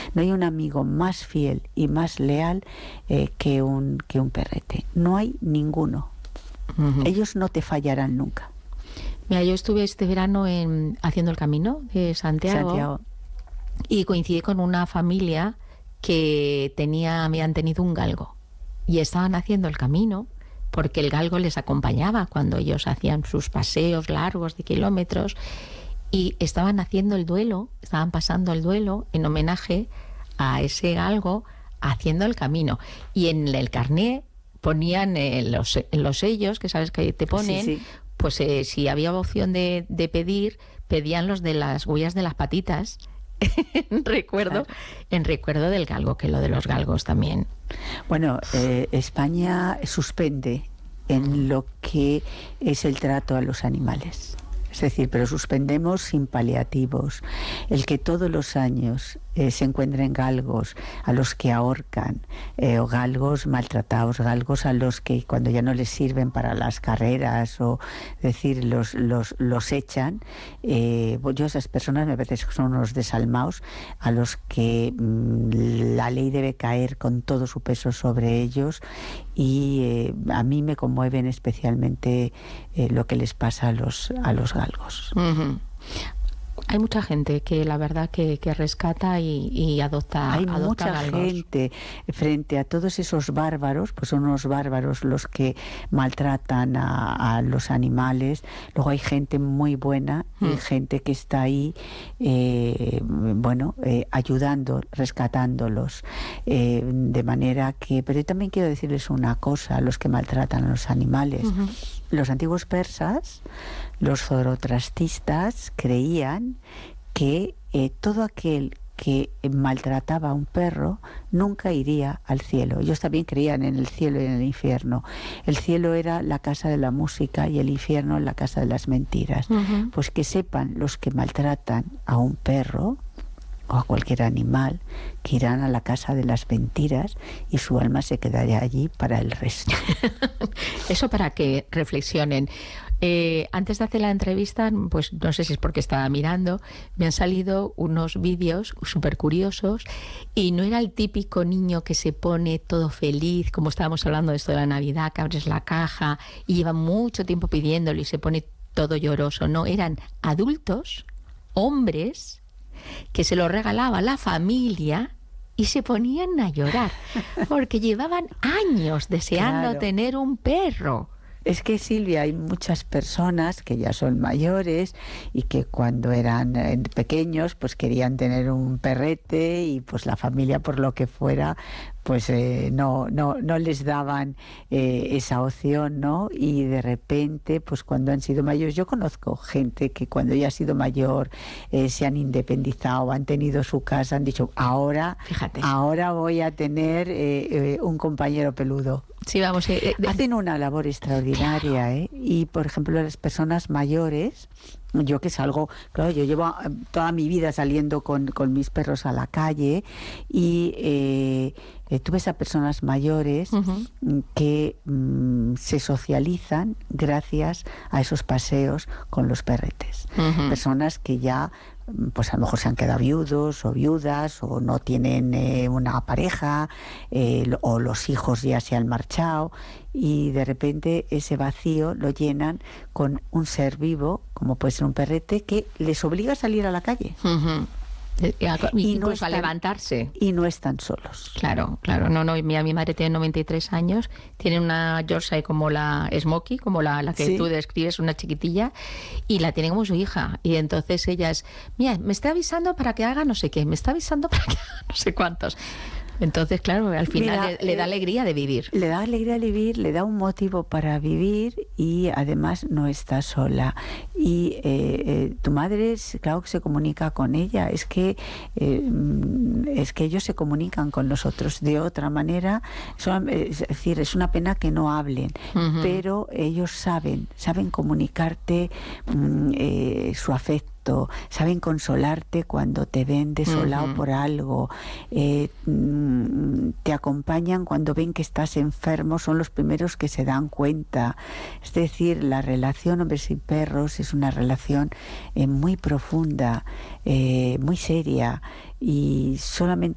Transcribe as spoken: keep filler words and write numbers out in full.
No hay un amigo más fiel y más leal eh, que, un, que un perrete. No hay ninguno. Uh-huh. Ellos no te fallarán nunca. Mira, yo estuve este verano en, haciendo el camino de Santiago, Santiago y coincidí con una familia que tenía, habían tenido un galgo y estaban haciendo el camino porque el galgo les acompañaba cuando ellos hacían sus paseos largos de kilómetros y estaban haciendo el duelo, estaban pasando el duelo en homenaje a ese galgo haciendo el camino. Y en el carné ponían eh, los, los sellos, que sabes que te ponen, sí, sí. pues eh, si había opción de, de pedir, pedían los de las huellas de las patitas. en recuerdo claro. en recuerdo del galgo, que lo de los galgos también. Bueno, eh, España suspende en lo que es el trato a los animales. Es decir, pero suspendemos sin paliativos. El que todos los años eh, se encuentren galgos a los que ahorcan, eh, o galgos maltratados, galgos a los que cuando ya no les sirven para las carreras, o es decir, los, los, los echan. Eh, yo esas personas me parece que son unos desalmados a los que mmm, la ley debe caer con todo su peso sobre ellos, y eh, a mí me conmueven especialmente eh, lo que les pasa a los, a los galgos. Uh-huh. Hay mucha gente que la verdad que, que rescata y, y adopta Hay adopta mucha galgos. gente frente a todos esos bárbaros, pues son unos bárbaros los que maltratan a, a los animales. Luego hay gente muy buena y mm. gente que está ahí, eh, bueno, eh, ayudando, rescatándolos, eh, de manera que... Pero yo también quiero decirles una cosa a los que maltratan a los animales. Uh-huh. Los antiguos persas, los zoroastristas, creían que eh, todo aquel que maltrataba a un perro nunca iría al cielo. Ellos también creían en el cielo y en el infierno. El cielo era la casa de la música y el infierno la casa de las mentiras. Uh-huh. Pues que sepan los que maltratan a un perro o a cualquier animal, que irán a la casa de las mentiras y su alma se quedará allí para el resto. Eso para que reflexionen. Eh, antes de hacer la entrevista, pues no sé si es porque estaba mirando, me han salido unos vídeos súper curiosos y no era el típico niño que se pone todo feliz, como estábamos hablando de esto de la Navidad, que abres la caja y lleva mucho tiempo pidiéndolo y se pone todo lloroso. No, eran adultos, hombres, que se lo regalaba la familia y se ponían a llorar porque llevaban años deseando claro. tener un perro. Es que, Silvia, hay muchas personas que ya son mayores y que cuando eran pequeños pues querían tener un perrete y pues la familia, por lo que fuera, pues eh, no, no, no les daban eh, esa opción, ¿no? Y de repente, pues cuando han sido mayores, yo conozco gente que cuando ya ha sido mayor eh, se han independizado, han tenido su casa, han dicho, ahora, Fíjate. ahora voy a tener eh, eh, un compañero peludo. Sí, vamos. Eh, eh, Hacen una labor extraordinaria, ¿eh? Y, por ejemplo, las personas mayores, yo que salgo, claro, yo llevo toda mi vida saliendo con, con mis perros a la calle y eh, eh, tú ves a personas mayores uh-huh. que mm, se socializan gracias a esos paseos con los perretes. Uh-huh. Personas que ya pues a lo mejor se han quedado viudos o viudas o no tienen eh, una pareja eh, o los hijos ya se han marchado y de repente ese vacío lo llenan con un ser vivo como puede ser un perrete que les obliga a salir a la calle. Uh-huh. Y incluso no están, a levantarse. Y no están solos. Claro, claro. No, no. Mi, mi madre tiene noventa y tres años, tiene una Yorkshire como la Smokey, como la, la que ¿sí? tú describes, una chiquitilla, y la tiene como su hija. Y entonces ella es, mira, me está avisando para que haga no sé qué, me está avisando para que haga no sé cuántos. Entonces, claro, al final Mira, le, le da alegría de vivir. Le da alegría de vivir, le da un motivo para vivir y además no está sola. Y eh, eh, tu madre, es, claro que se comunica con ella, es que, eh, es que ellos se comunican con nosotros de otra manera. Son, es decir, es una pena que no hablen, uh-huh. pero ellos saben, saben comunicarte mm, eh, su afecto. Saben consolarte cuando te ven desolado uh-huh. por algo, eh, te acompañan cuando ven que estás enfermo, son los primeros que se dan cuenta. Es decir, la relación hombres y perros es una relación eh, muy profunda, eh, muy seria, y solamente